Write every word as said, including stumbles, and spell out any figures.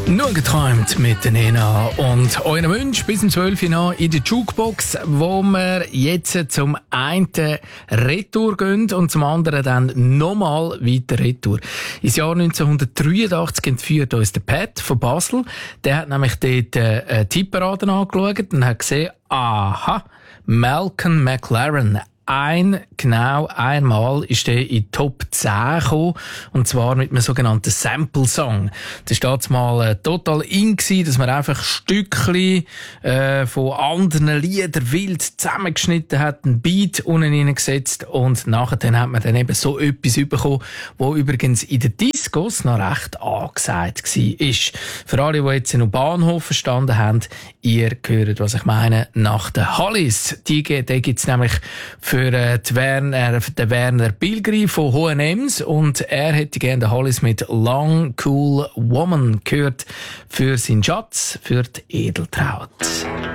Nur geträumt mit der Nena und euren Wunsch bis um zwölf Uhr noch in der Jukebox, wo wir jetzt zum einen Retour gehen und zum anderen dann nochmal weiter Retour. Ins Jahr neunzehnhundertdreiundachtzig entführt uns der Pat von Basel. Der hat nämlich dort eine Tipparade angeschaut und hat gesehen, aha, Malcolm McLaren. Ein, genau einmal ist er in die Top zehn gekommen, und zwar mit einem sogenannten Sample-Song. Das war damals mal äh, total in gewesen, dass man einfach Stückchen äh, von anderen Liedern wild zusammengeschnitten hat, einen Beat unten hineingesetzt und nachher dann hat man dann eben so etwas bekommen, wo übrigens in den Discos noch recht angesagt war. Für alle, die jetzt noch Bahnhof verstanden haben, ihr hört, was ich meine, nach den Hollies. Die, die gibt's nämlich für für die Werner, den Werner Pilgrim von H und M's, und er hätte gerne den Hollies mit Long Cool Woman gehört für seinen Schatz, für die Edeltraut.